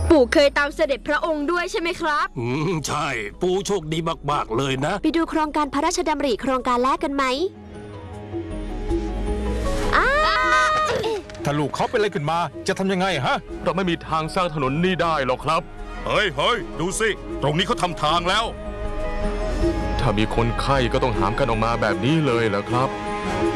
ปู่เคยตามเสด็จพระองค์ด้วยใช่ไหมครับใช่ปู่โชคดีมากๆเลยนะไปดูโครงการพระราชดำริโครงการแรกกันไหมถ้าลูกเขาเป็นอะไรขึ้นมาจะทำยังไงฮะเราไม่มีทางสร้างถนนนี้ได้หรอกครับเฮ้ยดูสิตรงนี้เขาทำทางแล้วถ้ามีคนไข้ก็ต้องหามกันออกมาแบบนี้เลยเหรอครับ